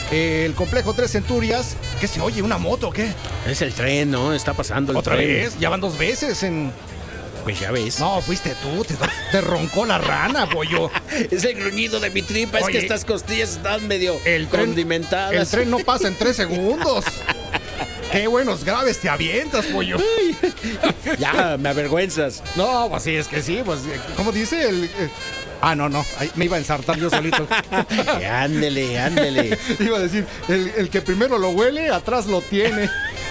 el complejo Tres Centurias. ¿Qué se oye? ¿Una moto o qué? Es el tren, ¿no? Está pasando el ¿Otra tren. vez? Ya van 2 veces en... Pues ya ves. No, fuiste tú, te roncó la rana, pollo. Es el gruñido de mi tripa. Oye, es que estas costillas están medio condimentadas. El tren no pasa en 3 segundos. Qué buenos graves te avientas, pollo. Ya, me avergüenzas. No, pues sí, es que sí, pues, ¿cómo dice el...? No, ay, me iba a ensartar yo solito. Ándele. Iba a decir, el que primero lo huele, atrás lo tiene.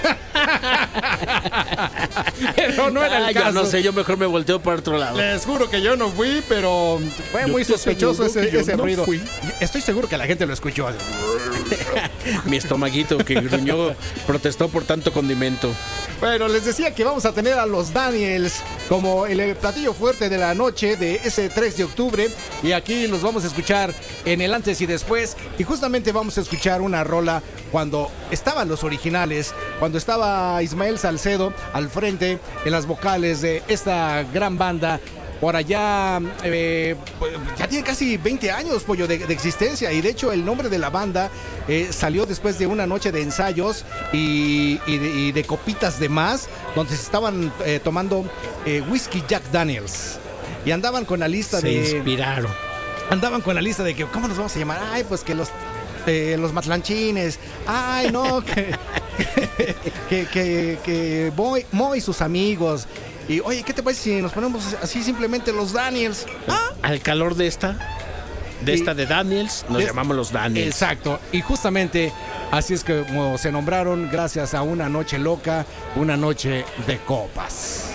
Pero no era el caso. Yo no sé, yo mejor me volteo para otro lado. Les juro que yo no fui, pero fue muy sospechoso ese ruido. Fui. Estoy seguro que la gente lo escuchó. Mi estomaguito que gruñó protestó por tanto condimento. Pero les decía que vamos a tener a los Daniels como el platillo fuerte de la noche de ese 3 de octubre. Y aquí los vamos a escuchar en el antes y después. Y justamente vamos a escuchar una rola cuando estaban los originales, cuando estaba Ismael Salcedo al frente en las vocales de esta gran banda. Por allá, ya tiene casi 20 años, pollo, de existencia. Y de hecho el nombre de la banda salió después de una noche de ensayos y de copitas de más, donde se estaban tomando whisky Jack Daniels. Y andaban con la lista Se inspiraron. Andaban con la lista de que, ¿cómo nos vamos a llamar? Ay, pues que los matlanchines. Ay, no, que Mo y sus amigos. Y oye, ¿qué te parece si nos ponemos así simplemente los Daniels? Al calor de esta de Daniels, nos llamamos los Daniels. Exacto, y justamente así es como se nombraron gracias a una noche loca, una noche de copas.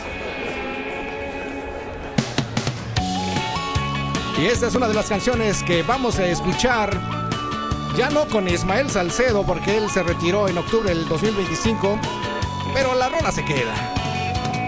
Y esta es una de las canciones que vamos a escuchar, ya no con Ismael Salcedo, porque él se retiró en octubre del 2025, pero la rola se queda.